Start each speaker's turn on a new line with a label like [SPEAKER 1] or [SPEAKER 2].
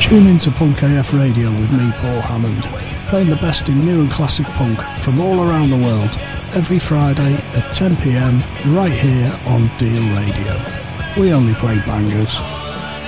[SPEAKER 1] Tune into Punk AF Radio with me, Paul Hammond, playing the best in new and classic punk from all around the world, every Friday at 10 PM right here on Deal Radio. We only play bangers.